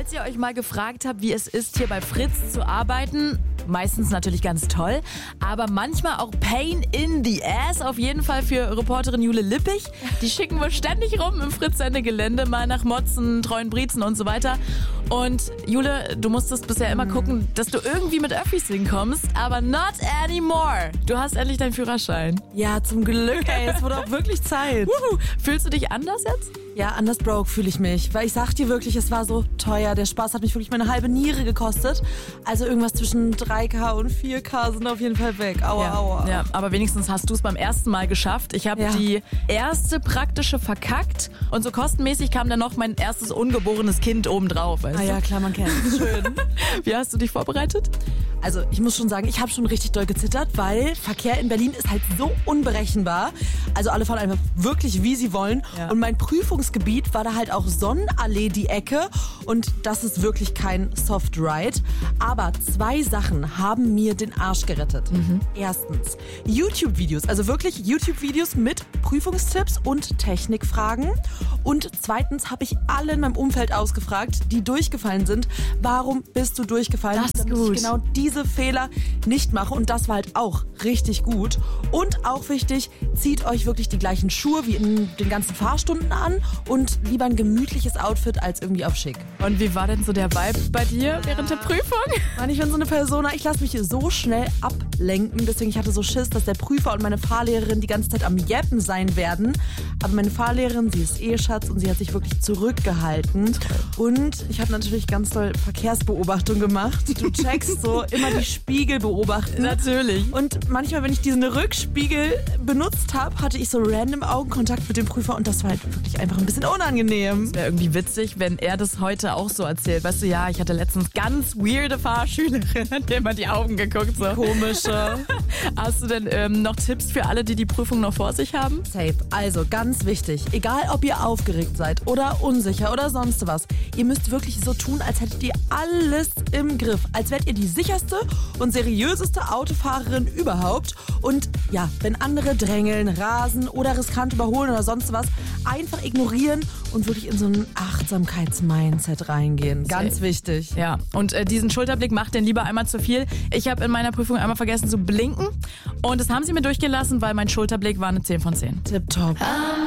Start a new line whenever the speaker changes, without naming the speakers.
Falls ihr euch mal gefragt habt, wie es ist, hier bei Fritz zu arbeiten, meistens natürlich ganz toll, aber manchmal auch Pain in the Ass, auf jeden Fall für Reporterin Jule Lippich. Die schicken wir ständig rum im Fritz-Sendegelände, mal nach Motzen, Treuen Brietzen und so weiter. Und Jule, du musstest bisher immer gucken, dass du irgendwie mit Öffis hinkommst, aber not anymore. Du hast endlich deinen Führerschein.
Ja, zum Glück, ey. Es wurde auch wirklich Zeit.
Fühlst du dich anders jetzt?
Ja, anders broke fühle ich mich. Weil ich sag dir wirklich, es war so teuer. Der Spaß hat mich wirklich meine halbe Niere gekostet. Also irgendwas zwischen 3.000 und 4.000 sind auf jeden Fall weg. Aua, aua.
Ja, aber wenigstens hast du es beim ersten Mal geschafft. Ich habe die erste praktische verkackt und so kostenmäßig kam dann noch mein erstes ungeborenes Kind obendrauf. Weißt du?
Ja, klar, man kennt es. Schön.
Wie hast du dich vorbereitet?
Also ich muss schon sagen, ich habe schon richtig doll gezittert, weil Verkehr in Berlin ist halt so unberechenbar. Also alle fahren einfach wirklich, wie sie wollen. Ja. Und mein Prüfungsgebiet war da halt auch Sonnenallee die Ecke. Und das ist wirklich kein Soft Ride. Aber 2 Sachen haben mir den Arsch gerettet. Erstens, YouTube-Videos. Also wirklich YouTube-Videos mit Prüfungstipps und Technikfragen. Und zweitens habe ich alle in meinem Umfeld ausgefragt, die durchgefallen sind. Warum bist du durchgefallen?
Das ist gut.
Ich genau diese Fehler nicht mache. Und das war halt auch richtig gut. Und auch wichtig, zieht euch wirklich die gleichen Schuhe wie in den ganzen Fahrstunden an und lieber ein gemütliches Outfit als irgendwie auf schick.
Und wie war denn so der Vibe bei dir während der Prüfung?
Mann, ich bin so eine Persona, ich lasse mich so schnell ablenken. Deswegen, ich hatte so Schiss, dass der Prüfer und meine Fahrlehrerin die ganze Zeit am Jeppen sein werden. Aber meine Fahrlehrerin, sie ist Schatz und sie hat sich wirklich zurückgehalten. Und ich habe natürlich ganz doll Verkehrsbeobachtung gemacht. Du checkst so immer die Spiegel beobachten.
Natürlich.
Und manchmal, wenn ich diesen Rückspiegel benutzt habe, hatte ich so random Augenkontakt mit dem Prüfer und das war halt wirklich einfach ein bisschen unangenehm.
Es wäre irgendwie witzig, wenn er das heute auch so erzählt. Weißt du, ja, ich hatte letztens ganz weirde Fahrschülerin, hat dir mal die Augen geguckt. So.
Komische.
Hast du denn noch Tipps für alle, die die Prüfung noch vor sich haben?
Safe. Also ganz wichtig, egal ob ihr aufgeregt seid oder unsicher oder sonst was, ihr müsst wirklich so tun, als hättet ihr alles im Griff. Als wärt ihr die sicherste und seriöseste Autofahrerin überhaupt. Und ja, wenn andere drängeln, rasen oder riskant überholen oder sonst was, einfach ignorieren und wirklich in so ein Achtsamkeits-Mindset reingehen. Ganz wichtig.
Ja, und diesen Schulterblick macht denn lieber einmal zu viel. Ich habe in meiner Prüfung einmal vergessen zu blinken und das haben sie mir durchgelassen, weil mein Schulterblick war eine 10 von 10.
Tipptopp.